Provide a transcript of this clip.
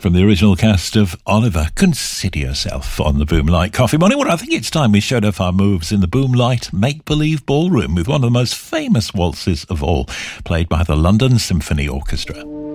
From the original cast of Oliver, Consider Yourself on the Boomlight Coffee Morning. Well, I think it's time we showed off our moves in the Boomlight Make-Believe Ballroom with one of the most famous waltzes of all, played by the London Symphony Orchestra.